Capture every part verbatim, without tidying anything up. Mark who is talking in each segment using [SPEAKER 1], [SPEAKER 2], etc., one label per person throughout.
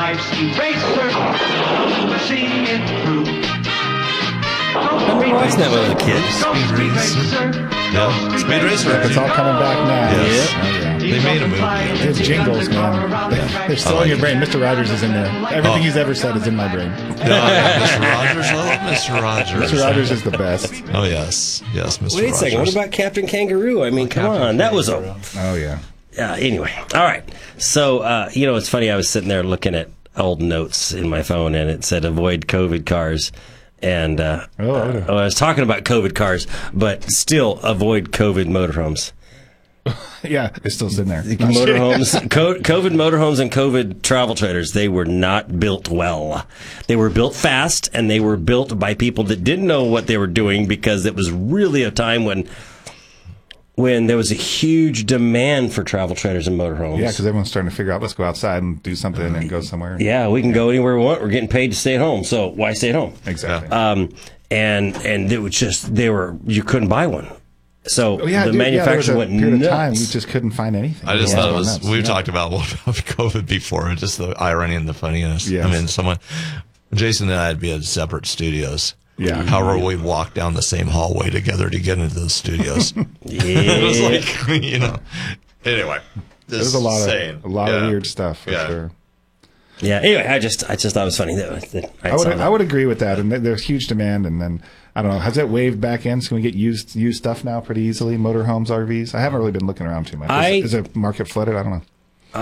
[SPEAKER 1] life's eraser. See it through.
[SPEAKER 2] I watched that when I was a kid.
[SPEAKER 3] Speed Racer. Yeah, Speed Racer.
[SPEAKER 4] It's all coming back now.
[SPEAKER 3] Yes.
[SPEAKER 4] Oh, yeah.
[SPEAKER 3] They made a movie.
[SPEAKER 4] His jingles, man. They're still
[SPEAKER 3] like
[SPEAKER 4] in your
[SPEAKER 3] it.
[SPEAKER 4] brain. Mister Rogers is in there. Everything
[SPEAKER 3] Oh.
[SPEAKER 4] he's ever said is in my brain.
[SPEAKER 3] No, yeah, Mister Rogers. I love Mister Rogers.
[SPEAKER 4] Mister Rogers is the best.
[SPEAKER 3] Oh, yes. Yes, Mister
[SPEAKER 2] Wait a
[SPEAKER 3] Rogers.
[SPEAKER 2] second. What about Captain Kangaroo? I mean, come
[SPEAKER 3] Captain
[SPEAKER 2] on. That was a.
[SPEAKER 4] Oh, yeah.
[SPEAKER 2] Uh, anyway, all right. So, uh, you know, it's funny. I was sitting there looking at old notes in my phone, and it said avoid COVID cars. And uh,
[SPEAKER 4] Oh,
[SPEAKER 2] uh, I was talking about COVID cars, but still avoid COVID motorhomes.
[SPEAKER 4] Yeah, it's still sitting there.
[SPEAKER 2] Motorhomes, co- COVID motorhomes and COVID travel trailers, they were not built well. They were built fast, and they were built by people that didn't know what they were doing, because it was really a time when when there was a huge demand for travel trailers and motorhomes.
[SPEAKER 4] Yeah, because everyone's starting to figure out, let's go outside and do something and go somewhere.
[SPEAKER 2] Yeah, we can go anywhere we want. We're getting paid to stay at home, so why stay at home?
[SPEAKER 4] Exactly.
[SPEAKER 2] Um, and and it was just, they were, you couldn't buy one. So
[SPEAKER 4] Oh, yeah,
[SPEAKER 2] the
[SPEAKER 4] dude,
[SPEAKER 2] manufacturer
[SPEAKER 4] yeah,
[SPEAKER 2] went
[SPEAKER 4] there was a period
[SPEAKER 2] nuts.
[SPEAKER 4] of time we just couldn't find anything.
[SPEAKER 3] I just
[SPEAKER 4] Yeah.
[SPEAKER 3] thought it was,
[SPEAKER 4] Nuts,
[SPEAKER 3] we've
[SPEAKER 4] yeah.
[SPEAKER 3] talked about COVID before, just the irony and the funniness.
[SPEAKER 4] Yes.
[SPEAKER 3] I mean, someone, Jason and I would be at separate studios.
[SPEAKER 4] Yeah.
[SPEAKER 3] However, we'd walk down the same hallway together to get into those studios.
[SPEAKER 2] Yeah.
[SPEAKER 3] It was like, you know. Anyway,
[SPEAKER 4] There's a lot
[SPEAKER 3] saying.
[SPEAKER 4] of a lot
[SPEAKER 3] Yeah.
[SPEAKER 4] of weird stuff for
[SPEAKER 3] Yeah.
[SPEAKER 4] sure.
[SPEAKER 2] Yeah. Anyway, I just I just thought it was funny that, that I,
[SPEAKER 4] I would
[SPEAKER 2] saw that.
[SPEAKER 4] I would agree with that, and th- there's huge demand. And then I don't know, has it waved back in? So can we get used used stuff now pretty easily? Motorhomes, R Vs. I haven't really been looking around too much. Is,
[SPEAKER 2] I-
[SPEAKER 4] is the market flooded? I don't know.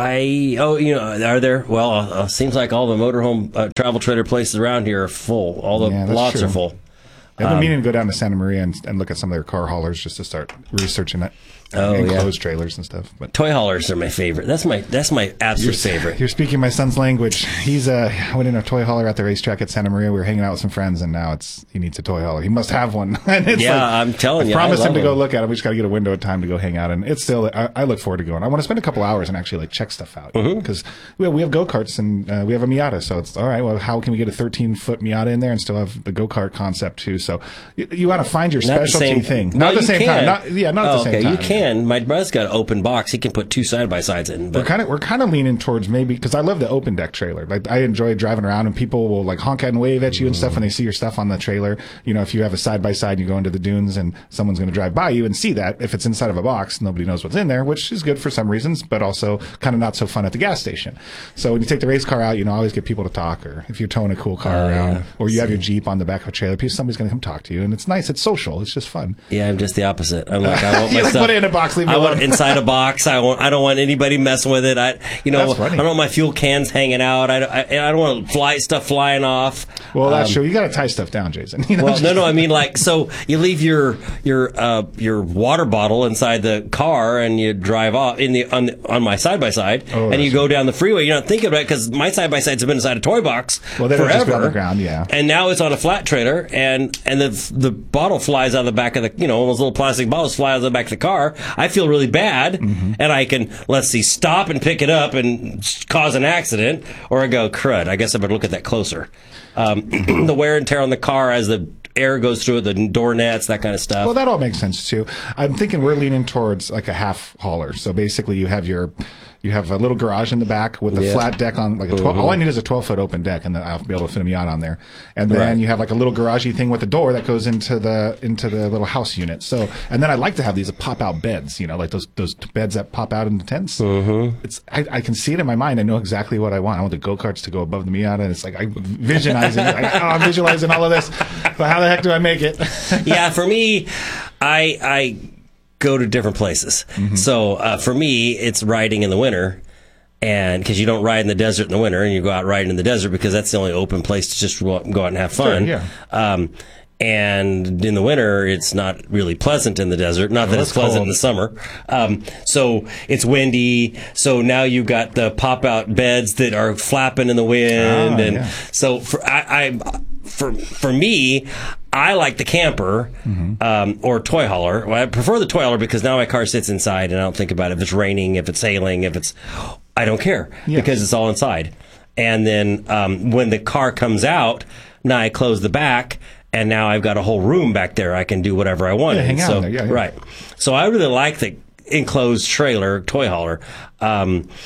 [SPEAKER 2] I oh you know are there? Well, uh, seems like all the motorhome uh, travel trailer places around here are full. All the
[SPEAKER 4] Yeah, that's
[SPEAKER 2] lots
[SPEAKER 4] true.
[SPEAKER 2] are full.
[SPEAKER 4] I've been meaning to go down to Santa Maria and, and look at some of their car haulers just to start researching it.
[SPEAKER 2] Oh, yeah.
[SPEAKER 4] Enclosed trailers and stuff. But
[SPEAKER 2] Toy haulers are my favorite. That's my that's my absolute favorite.
[SPEAKER 4] You're speaking my son's language. He's uh, went in a toy hauler at the racetrack at Santa Maria. We were hanging out with some friends, and now it's he needs a toy hauler. He must have one. And it's
[SPEAKER 2] Yeah,
[SPEAKER 4] like,
[SPEAKER 2] I'm telling
[SPEAKER 4] I
[SPEAKER 2] you, I
[SPEAKER 4] promised him
[SPEAKER 2] love
[SPEAKER 4] to go
[SPEAKER 2] them.
[SPEAKER 4] look at it. We just got to get a window of time to go hang out, and it's still. I, I look forward to going. I want to spend a couple hours and actually like check stuff out
[SPEAKER 2] Mm-hmm.
[SPEAKER 4] because we have, we have go karts and uh, we have a Miata. So it's all right. Well, how can we get a thirteen foot Miata in there and still have the go kart concept too? So you, you want to find your
[SPEAKER 2] Not the
[SPEAKER 4] specialty
[SPEAKER 2] same
[SPEAKER 4] thing.
[SPEAKER 2] Well,
[SPEAKER 4] Not the
[SPEAKER 2] you
[SPEAKER 4] same
[SPEAKER 2] can.
[SPEAKER 4] time. Not, yeah, not at
[SPEAKER 2] Oh,
[SPEAKER 4] the same
[SPEAKER 2] okay,
[SPEAKER 4] time.
[SPEAKER 2] you can. My brother's got an open box. He can put two side by sides in.
[SPEAKER 4] We're
[SPEAKER 2] But
[SPEAKER 4] kind of we're kind of leaning towards maybe because I love the open deck trailer. Like I enjoy driving around and people will like honk and wave at you and stuff when they see your stuff on the trailer. You know, if you have a side by side, and you go into the dunes and someone's going to drive by you and see that. If it's inside of a box, nobody knows what's in there, which is good for some reasons, but also kind of not so fun at the gas station. So when you take the race car out, you know, always get people to talk, or if you're towing a cool car
[SPEAKER 2] Oh,
[SPEAKER 4] around,
[SPEAKER 2] yeah.
[SPEAKER 4] or you have your Jeep on the back of a trailer, people somebody's going to come talk to you, and it's nice. It's social. It's just fun.
[SPEAKER 2] yeah, I'm just the opposite. I'm like, I want my
[SPEAKER 4] You like,
[SPEAKER 2] stuff.
[SPEAKER 4] put it in a box, leave me
[SPEAKER 2] I want
[SPEAKER 4] alone.
[SPEAKER 2] it inside a box. I want. I don't want anybody messing with it. I, you know,
[SPEAKER 4] That's funny.
[SPEAKER 2] I don't want my fuel cans hanging out. I, I, I don't want fly stuff flying off.
[SPEAKER 4] Well, that's
[SPEAKER 2] Um,
[SPEAKER 4] true. You got to tie stuff down, Jason. You know,
[SPEAKER 2] Well,
[SPEAKER 4] just-
[SPEAKER 2] no, no. I mean, like, so you leave your your uh, your water bottle inside the car, and you drive off in the on the, on my side by side,
[SPEAKER 4] Oh,
[SPEAKER 2] and you
[SPEAKER 4] that's
[SPEAKER 2] go down the freeway. You're not thinking about it because my side by sides have been inside a toy box
[SPEAKER 4] Well, then it'll
[SPEAKER 2] forever.
[SPEAKER 4] just be on the ground, yeah.
[SPEAKER 2] And now it's on a flat trailer, and and the the bottle flies out of the back of the you know those little plastic bottles fly out of the back of the car. I feel really bad,
[SPEAKER 4] Mm-hmm.
[SPEAKER 2] and I can let's see stop and pick it up and cause an accident, or I go crud. I guess I better look at that closer. Um, the wear and tear on the car as the air goes through it, the door nets, that kind of stuff.
[SPEAKER 4] Well, that all makes sense too. I'm thinking we're leaning towards like a half hauler. So basically, you have your, you have a little garage in the back with a
[SPEAKER 2] Yeah.
[SPEAKER 4] flat deck on like a twelve. All I need is a twelve foot open deck, and then I'll be able to fit a Miata on there. And then
[SPEAKER 2] Right.
[SPEAKER 4] you have like a little garagey thing with a door that goes into the into the little house unit. So, and then I like to have these pop out beds. You know, like those those beds that pop out in the tents. Mm-hmm. It's I, I can see it in my mind. I know exactly what I want. I want the go karts to go above the Miata. And it's like I visualizing. like, oh, I'm visualizing all of this. But how the heck do I make it?
[SPEAKER 2] Yeah, for me, I I go to different places.
[SPEAKER 4] Mm-hmm.
[SPEAKER 2] So uh, for me, it's riding in the winter, and because you don't ride in the desert in the winter, and you go out riding in the desert because that's the only open place to just go out, go out and have fun.
[SPEAKER 4] Sure, yeah.
[SPEAKER 2] Um, and in the winter, it's not really pleasant in the desert. Not that
[SPEAKER 4] Oh,
[SPEAKER 2] it's
[SPEAKER 4] it's
[SPEAKER 2] pleasant
[SPEAKER 4] cold.
[SPEAKER 2] in the summer. Um, so it's windy. So now you've got the pop out beds that are flapping in the wind,
[SPEAKER 4] Ah,
[SPEAKER 2] and
[SPEAKER 4] yeah.
[SPEAKER 2] so for I, I for for me, I like the camper
[SPEAKER 4] Mm-hmm.
[SPEAKER 2] um, or toy hauler. Well, I prefer the toy hauler because now my car sits inside, and I don't think about if it's raining, if it's hailing, if it's I don't care
[SPEAKER 4] Yeah.
[SPEAKER 2] because it's all inside. And then um, when the car comes out, now I close the back. And now I've got a whole room back there. I can do whatever I want.
[SPEAKER 4] Yeah, hang
[SPEAKER 2] in.
[SPEAKER 4] out
[SPEAKER 2] so,
[SPEAKER 4] in there. Yeah, yeah.
[SPEAKER 2] Right. So I really like the enclosed trailer toy hauler. Um,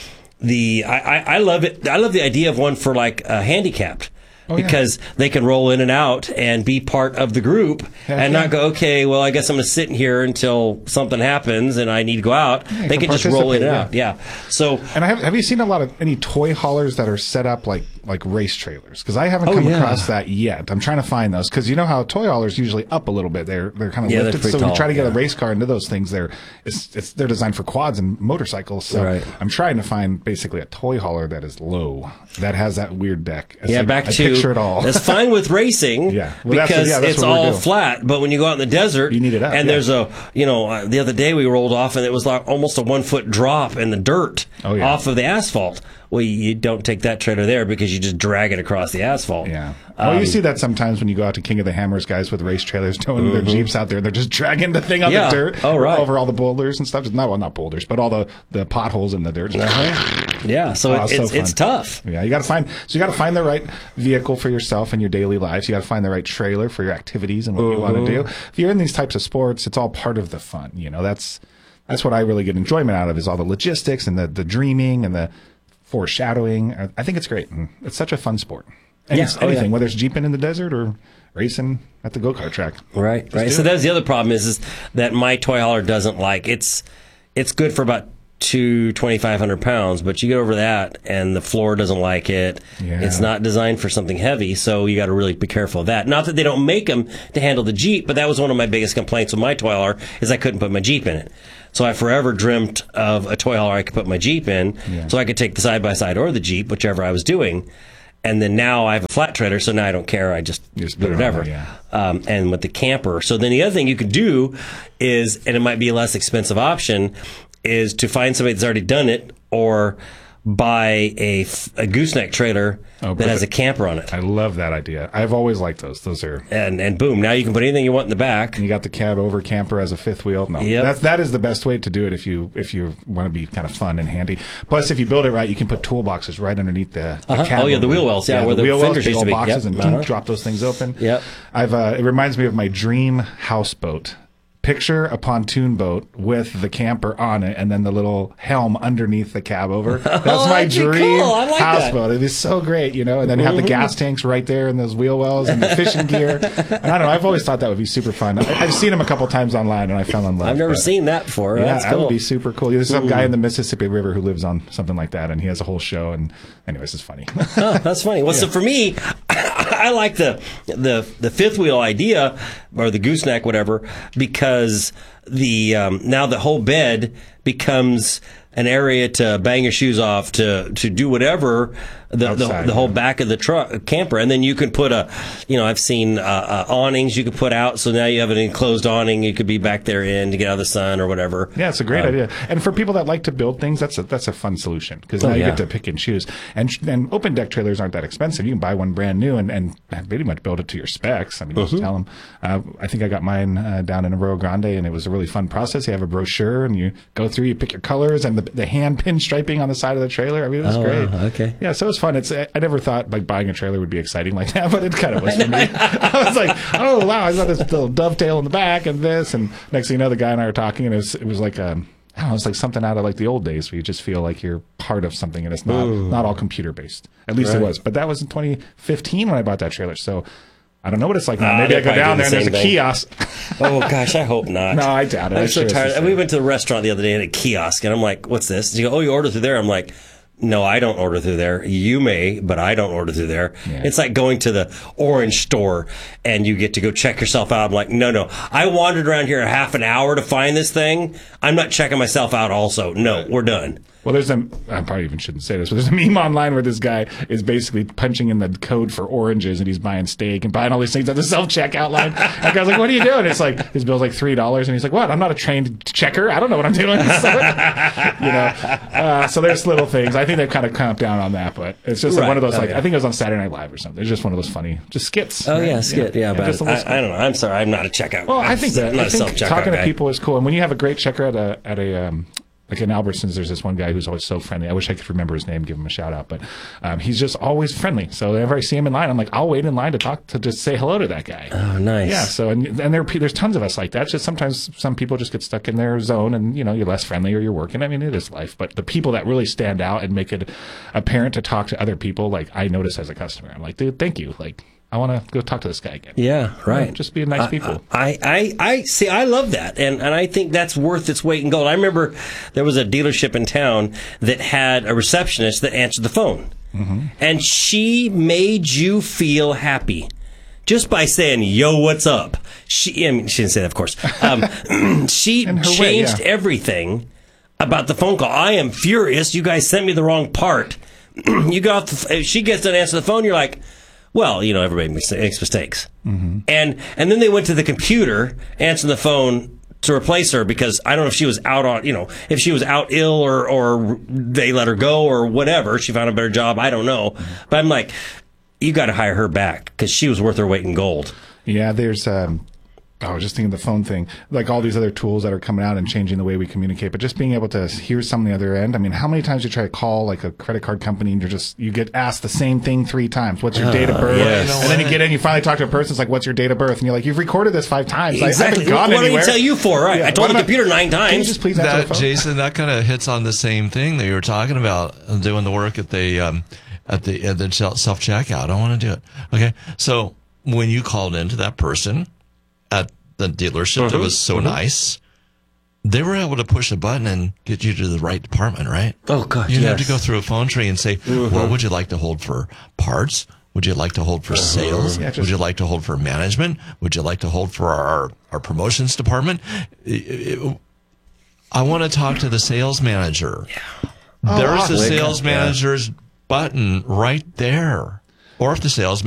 [SPEAKER 2] the I, I, I love it. I love the idea of one for like uh, handicapped.
[SPEAKER 4] Oh, yeah.
[SPEAKER 2] Because they can roll in and out and be part of the group
[SPEAKER 4] Heck
[SPEAKER 2] and
[SPEAKER 4] yeah.
[SPEAKER 2] not go, okay, well, I guess I'm going to sit in here until something happens and I need to go out.
[SPEAKER 4] Yeah, you
[SPEAKER 2] they
[SPEAKER 4] can
[SPEAKER 2] can just roll in and
[SPEAKER 4] participate,
[SPEAKER 2] out. Yeah. So,
[SPEAKER 4] And have, have you seen a lot of any toy haulers that are set up like like race trailers? Because I haven't
[SPEAKER 2] Oh,
[SPEAKER 4] come
[SPEAKER 2] yeah.
[SPEAKER 4] across that yet. I'm trying to find those because you know how toy haulers usually up a little bit. They're they're kind of
[SPEAKER 2] Yeah, they're
[SPEAKER 4] lifted.
[SPEAKER 2] pretty
[SPEAKER 4] So when you
[SPEAKER 2] tall,
[SPEAKER 4] try to get
[SPEAKER 2] yeah.
[SPEAKER 4] a race car into those things, they're it's, it's they're designed for quads and motorcycles. So
[SPEAKER 2] Right.
[SPEAKER 4] I'm trying to find basically a toy hauler that is low that has that weird deck. It's
[SPEAKER 2] yeah,
[SPEAKER 4] like,
[SPEAKER 2] back
[SPEAKER 4] I
[SPEAKER 2] to
[SPEAKER 4] picture it all.
[SPEAKER 2] That's fine with racing,
[SPEAKER 4] Yeah. Well, that's-
[SPEAKER 2] because
[SPEAKER 4] yeah, that's
[SPEAKER 2] it's
[SPEAKER 4] what we're
[SPEAKER 2] all
[SPEAKER 4] doing.
[SPEAKER 2] flat. But when you go out in the desert,
[SPEAKER 4] You need it up,
[SPEAKER 2] and
[SPEAKER 4] yeah.
[SPEAKER 2] there's a, you know, uh, the other day we rolled off, and it was like almost a one foot drop in the dirt
[SPEAKER 4] Oh, yeah.
[SPEAKER 2] off of the asphalt. Well, you don't take that trailer there because you just drag it across the asphalt.
[SPEAKER 4] Yeah. Well,
[SPEAKER 2] Um,
[SPEAKER 4] you see that sometimes when you go out to King of the Hammers, guys with race trailers towing their Jeeps out there. They're just dragging the thing on
[SPEAKER 2] Yeah.
[SPEAKER 4] the dirt
[SPEAKER 2] Oh, right.
[SPEAKER 4] over all the boulders and stuff. Not, well, not boulders, but all the, the potholes in the dirt.
[SPEAKER 2] yeah, so
[SPEAKER 4] Oh,
[SPEAKER 2] it,
[SPEAKER 4] so
[SPEAKER 2] it's it's
[SPEAKER 4] fun.
[SPEAKER 2] tough.
[SPEAKER 4] Yeah, you got to find so you got to find the right vehicle for yourself and your daily lives. You got to find the right trailer for your activities and what you want to do. If you're in these types of sports, it's all part of the fun. You know, that's that's what I really get enjoyment out of is all the logistics and the the dreaming and the foreshadowing. I- I think it's great. And it's such a fun sport. Any,
[SPEAKER 2] Yeah. Oh,
[SPEAKER 4] anything,
[SPEAKER 2] yeah.
[SPEAKER 4] whether it's jeeping in the desert or racing at the go kart track.
[SPEAKER 2] Right, right.
[SPEAKER 4] do
[SPEAKER 2] So
[SPEAKER 4] it.
[SPEAKER 2] that's the other problem is, is that my toy hauler doesn't like it's it's good for about two twenty five hundred pounds, but you get over that and the floor doesn't like it.
[SPEAKER 4] Yeah.
[SPEAKER 2] It's not designed for something heavy, so you got to really be careful of that. Not that they don't make them to handle the Jeep, but that was one of my biggest complaints with my toy hauler is I couldn't put my Jeep in it. So I forever dreamt of a toy hauler I could put my Jeep in,
[SPEAKER 4] Yeah.
[SPEAKER 2] so I could take the side by side or the Jeep, whichever I was doing. And then now I have a flat trailer, so now I don't care. I just,
[SPEAKER 4] Just
[SPEAKER 2] do
[SPEAKER 4] put it on
[SPEAKER 2] whatever.
[SPEAKER 4] there,
[SPEAKER 2] Um, and with the camper. So then the other thing you could do is, and it might be a less expensive option, is to find somebody that's already done it or buy a, f- a gooseneck trailer
[SPEAKER 4] Oh,
[SPEAKER 2] that has a
[SPEAKER 4] perfect.
[SPEAKER 2] camper on it.
[SPEAKER 4] I love that idea. I've always liked those. Those are.
[SPEAKER 2] And, and boom, now you can put anything you want in the back.
[SPEAKER 4] And you got the cab over camper as a fifth wheel. No,
[SPEAKER 2] Yep.
[SPEAKER 4] that's that is the best way to do it if you if you want to be kind of fun and handy. Plus, if you build it right, you can put toolboxes right underneath the, the
[SPEAKER 2] Uh-huh.
[SPEAKER 4] cab.
[SPEAKER 2] Oh, yeah, the
[SPEAKER 4] over.
[SPEAKER 2] wheel wells, yeah, where the
[SPEAKER 4] wheel wells,
[SPEAKER 2] fenders
[SPEAKER 4] big
[SPEAKER 2] used
[SPEAKER 4] old
[SPEAKER 2] to be.
[SPEAKER 4] boxes,
[SPEAKER 2] Yep.
[SPEAKER 4] and
[SPEAKER 2] Uh-huh.
[SPEAKER 4] drop those things open.
[SPEAKER 2] Yep.
[SPEAKER 4] I've uh, it reminds me of my dream houseboat. Picture a pontoon boat with the camper on it and then the little helm underneath the cab over. That's
[SPEAKER 2] Oh,
[SPEAKER 4] my
[SPEAKER 2] that'd be
[SPEAKER 4] dream
[SPEAKER 2] cool. I like that.
[SPEAKER 4] houseboat. It'd be so great, you know, and then have the gas tanks right there and those wheel wells and the fishing gear. And I don't know. I've always thought that would be super fun. I, I've seen them a couple times online and I fell in love.
[SPEAKER 2] I've never
[SPEAKER 4] but-
[SPEAKER 2] seen that before.
[SPEAKER 4] yeah,
[SPEAKER 2] That's
[SPEAKER 4] that
[SPEAKER 2] cool.
[SPEAKER 4] would be super cool. There's some guy in the Mississippi River who lives on something like that, and he has a whole show. And anyways, it's funny.
[SPEAKER 2] Oh, that's funny. Well, so for me, I like the the the fifth wheel idea or the gooseneck, whatever, because the um, now the whole bed becomes an area to bang your shoes off, to to do whatever the the,
[SPEAKER 4] Outside,
[SPEAKER 2] the whole
[SPEAKER 4] yeah.
[SPEAKER 2] back of the truck camper, and then you can put a, you know, I've seen uh, uh, awnings you could put out, so now you have an enclosed awning you could be back there in to get out of the sun or whatever.
[SPEAKER 4] Yeah, it's a great
[SPEAKER 2] Um,
[SPEAKER 4] idea. And for people that like to build things, that's a that's a fun solution because now
[SPEAKER 2] Oh,
[SPEAKER 4] you
[SPEAKER 2] yeah.
[SPEAKER 4] get to pick and choose. And and open deck trailers aren't that expensive. You can buy one brand new and, and pretty much build it to your specs. I mean,
[SPEAKER 2] Mm-hmm.
[SPEAKER 4] just tell them. Uh, I think I got mine uh, down in Arroyo Grande, and it was a really fun process. You have a brochure, and you go through, you pick your colors, and the, the hand pin striping on the side of the trailer. I mean, it was
[SPEAKER 2] Oh,
[SPEAKER 4] great.
[SPEAKER 2] wow. Okay.
[SPEAKER 4] Yeah, so it was fun. It's I never thought like buying a trailer would be exciting like that, but it kind of was for me. I was like, oh wow, I got this little dovetail in the back and this, and next thing you know, the guy and I were talking, and it was it was like um, I don't know, it's like something out of like the old days where you just feel like you're part of something, and it's not not all computer based. At least
[SPEAKER 2] Right.
[SPEAKER 4] it was, but that was in twenty fifteen when I bought that trailer. So I don't know what it's like now.
[SPEAKER 2] Ah,
[SPEAKER 4] Maybe I
[SPEAKER 2] they
[SPEAKER 4] go
[SPEAKER 2] probably
[SPEAKER 4] down
[SPEAKER 2] do
[SPEAKER 4] there
[SPEAKER 2] the
[SPEAKER 4] and there's a
[SPEAKER 2] same thing.
[SPEAKER 4] kiosk.
[SPEAKER 2] Oh gosh, I hope not.
[SPEAKER 4] No, I doubt it.
[SPEAKER 2] I'm
[SPEAKER 4] I'm
[SPEAKER 2] so
[SPEAKER 4] sure it's the
[SPEAKER 2] tired.
[SPEAKER 4] same.
[SPEAKER 2] We went to the restaurant the other day at a kiosk, and I'm like, "What's this?" And you go, "Oh, you order through there." I'm like, "No, I don't order through there. You may, but I don't order through there."
[SPEAKER 4] Yeah.
[SPEAKER 2] It's like going to the orange store and you get to go check yourself out. I'm like, "No, no, I wandered around here a half an hour to find this thing. I'm not checking myself out. Also, no, we're done."
[SPEAKER 4] Well, there's a, I probably even shouldn't say this, but there's a meme online where this guy is basically punching in the code for oranges and he's buying steak and buying all these things at the self-checkout line. And the guy's like, what are you doing? It's like, his bill's like three dollars. And he's like, what? I'm not a trained checker. I don't know what I'm doing. So, you know, uh, so there's little things. I think they've kind of clamped down on that, but it's just like
[SPEAKER 2] Right.
[SPEAKER 4] one of those,
[SPEAKER 2] Oh,
[SPEAKER 4] like,
[SPEAKER 2] yeah.
[SPEAKER 4] I think it was on Saturday Night Live or something. It's just one of those funny, just skits.
[SPEAKER 2] Oh
[SPEAKER 4] right?
[SPEAKER 2] yeah, skit. Yeah, about
[SPEAKER 4] just
[SPEAKER 2] it.
[SPEAKER 4] a little
[SPEAKER 2] I, I don't know. I'm sorry. I'm not a checkout.
[SPEAKER 4] Well, I think that
[SPEAKER 2] I'm not
[SPEAKER 4] I
[SPEAKER 2] a
[SPEAKER 4] think
[SPEAKER 2] self-checkout
[SPEAKER 4] talking
[SPEAKER 2] guy.
[SPEAKER 4] to people is cool, and when you have a great checker at a at a um, Like in Albertsons, there's this one guy who's always so friendly. I wish I could remember his name, give him a shout out, but um, he's just always friendly. So whenever I see him in line, I'm like, I'll wait in line to talk to just say hello to that guy.
[SPEAKER 2] Oh, nice.
[SPEAKER 4] Yeah. So and and there there's tons of us like that. It's just sometimes some people just get stuck in their zone, and you know you're less friendly or you're working. I mean, it is life. But the people that really stand out and make it apparent to talk to other people, like I notice as a customer, I'm like, dude, thank you. Like, I want to go talk to this guy again.
[SPEAKER 2] Yeah, right.
[SPEAKER 4] Yeah, just being nice
[SPEAKER 2] I,
[SPEAKER 4] people.
[SPEAKER 2] I, I, I see. I love that, and and I think that's worth its weight in gold. I remember there was a dealership in town that had a receptionist that answered the phone, mm-hmm. and she made you feel happy just by saying, "Yo, what's up?" She, I mean, she didn't say that, of course. Um, she changed
[SPEAKER 4] way, yeah.
[SPEAKER 2] everything about the phone call. I am furious. You guys sent me the wrong part. You got off the, she gets to answer the phone. You're like, well, you know, everybody makes, makes mistakes. Mm-hmm. And and then they went to the computer, answering the phone to replace her because I don't know if she was out on, you know, if she was out ill or, or they let her go or whatever. She found a better job. I don't know. Mm-hmm. But I'm like, you got to hire her back because she was worth her weight in gold.
[SPEAKER 4] Yeah, there's... Um I was just thinking the phone thing, like all these other tools that are coming out and changing the way we communicate, but just being able to hear something on the other end. I mean, how many times you try to call like a credit card company and you're just, you get asked the same thing three times. What's your uh, date of birth?
[SPEAKER 2] Yes.
[SPEAKER 4] And then you get in, you finally talk to a person, it's like, what's your date of birth? And you're like, you've recorded this five times.
[SPEAKER 2] Exactly.
[SPEAKER 4] I haven't gone
[SPEAKER 2] what
[SPEAKER 4] anywhere.
[SPEAKER 2] What did he tell you for? Right.
[SPEAKER 4] Yeah.
[SPEAKER 2] I told the
[SPEAKER 4] What
[SPEAKER 2] computer nine times.
[SPEAKER 4] Can you just please answer
[SPEAKER 3] That,
[SPEAKER 4] the phone?
[SPEAKER 3] Jason, that kind of hits on the same thing that you were talking about, doing the work at the, um, at the, at the self checkout. I want to do it. Okay. So when you called into that person at the dealership that was so nice, they were able to push a button and get you to the right department, right?
[SPEAKER 2] Oh, God,
[SPEAKER 3] You didn't
[SPEAKER 2] yes.
[SPEAKER 3] have to go through a phone tree and say,
[SPEAKER 2] Mm-hmm.
[SPEAKER 3] well, would you like to hold for parts? Would you like to hold for sales?
[SPEAKER 4] Yeah, just-
[SPEAKER 3] Would you like to hold for management? Would you like to hold for our, our promotions department? It- it- I want to talk to the sales manager.
[SPEAKER 2] Yeah.
[SPEAKER 3] There's
[SPEAKER 4] awesome.
[SPEAKER 3] the sales manager's button right there. Or if the sales